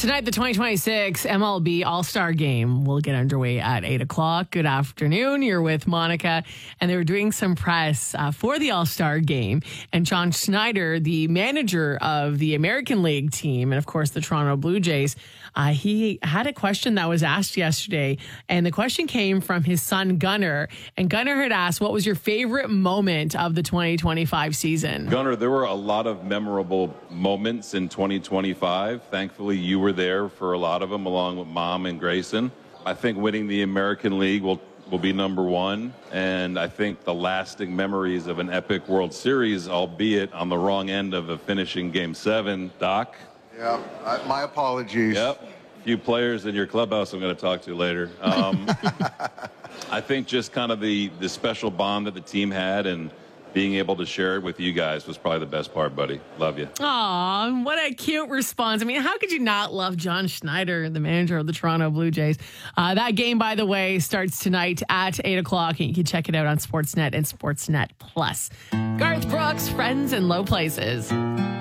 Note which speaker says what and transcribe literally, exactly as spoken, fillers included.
Speaker 1: Tonight, the twenty twenty-six M L B All-Star Game will get underway at eight o'clock. Good afternoon. You're with Monica, and they were doing some press uh, for the All-Star Game. And John Schneider, the manager of the American League team, and of course the Toronto Blue Jays, uh, he had a question that was asked yesterday. And the question came from his son, Gunnar. And Gunnar had asked, what was your favorite moment of the twenty twenty-five season?
Speaker 2: Gunnar, there were a lot of memorable moments in twenty twenty-five. Thankfully, you were there for a lot of them, along with Mom and Grayson. I think winning the American League will will be number one, and I think the lasting memories of an epic World Series, albeit on the wrong end of a finishing Game Seven. Doc.
Speaker 3: Yeah, uh, my apologies.
Speaker 2: Yep, a few players in your clubhouse I'm going to talk to later. Um, I think just kind of the the special bond that the team had, and being able to share it with you guys was probably the best part, buddy. Love you.
Speaker 1: Aw, what a cute response. I mean, how could you not love John Schneider, the manager of the Toronto Blue Jays? Uh, that game, by the way, starts tonight at eight o'clock, and you can check it out on Sportsnet and Sportsnet Plus. Garth Brooks, Friends in Low Places.